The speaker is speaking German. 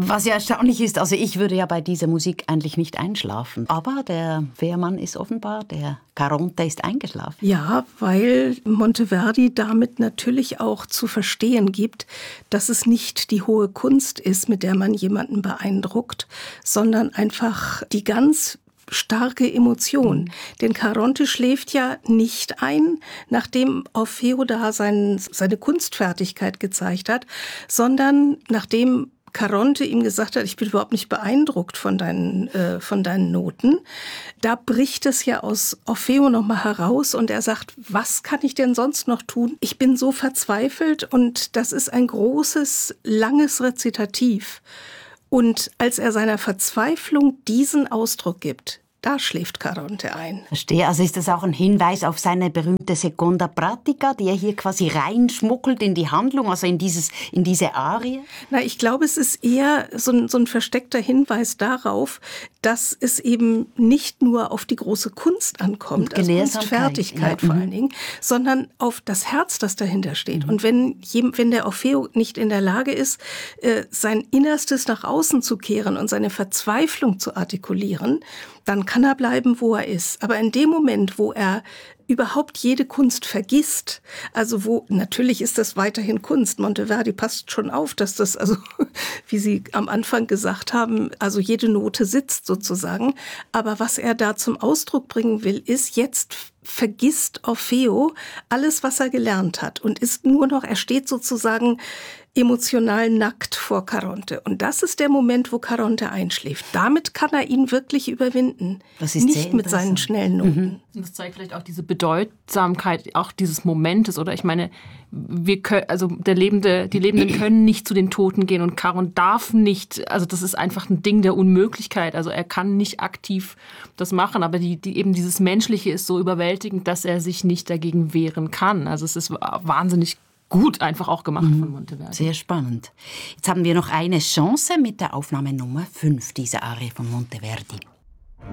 Was ja erstaunlich ist, also ich würde ja bei dieser Musik eigentlich nicht einschlafen. Aber der Wehrmann ist offenbar, der Caronte ist eingeschlafen. Ja, weil Monteverdi damit natürlich auch zu verstehen gibt, dass es nicht die hohe Kunst ist, mit der man jemanden beeindruckt, sondern einfach die ganz starke Emotion. Denn Caronte schläft ja nicht ein, nachdem Orfeo da seine Kunstfertigkeit gezeigt hat, sondern nachdem Caronte ihm gesagt hat, ich bin überhaupt nicht beeindruckt von deinen Noten. Da bricht es ja aus Orfeo nochmal heraus und er sagt, was kann ich denn sonst noch tun? Ich bin so verzweifelt und das ist ein großes, langes Rezitativ. Und als er seiner Verzweiflung diesen Ausdruck gibt, da schläft Caronte ein. Verstehe, also ist das auch ein Hinweis auf seine berühmte Seconda Pratica, die er hier quasi reinschmuggelt in die Handlung, also in diese Arie? Na, ich glaube, es ist eher so ein versteckter Hinweis darauf, dass es eben nicht nur auf die große Kunst ankommt, also Kunstfertigkeit vor allen Dingen, sondern auf das Herz, das dahinter steht. Und wenn der Orfeo nicht in der Lage ist, sein Innerstes nach außen zu kehren und seine Verzweiflung zu artikulieren, dann kann er bleiben, wo er ist. Aber in dem Moment, wo er überhaupt jede Kunst vergisst, also natürlich ist das weiterhin Kunst. Monteverdi passt schon auf, dass das, also wie Sie am Anfang gesagt haben, also jede Note sitzt sozusagen. Aber was er da zum Ausdruck bringen will, ist, jetzt vergisst Orfeo alles, was er gelernt hat und ist nur noch, er steht sozusagen emotional nackt vor Caronte. Und das ist der Moment, wo Caronte einschläft. Damit kann er ihn wirklich überwinden. Das ist nicht mit seinen schnellen Noten. Und das zeigt vielleicht auch diese Bedeutsamkeit auch dieses Momentes, oder? Ich meine, die Lebenden können nicht zu den Toten gehen und Caron darf nicht, also das ist einfach ein Ding der Unmöglichkeit. Also er kann nicht aktiv das machen, aber eben dieses Menschliche ist so überwältigend, dass er sich nicht dagegen wehren kann. Also es ist wahnsinnig gut einfach auch gemacht von Monteverdi. Sehr spannend. Jetzt haben wir noch eine Chance mit der Aufnahme Nummer 5 dieser Arie von Monteverdi.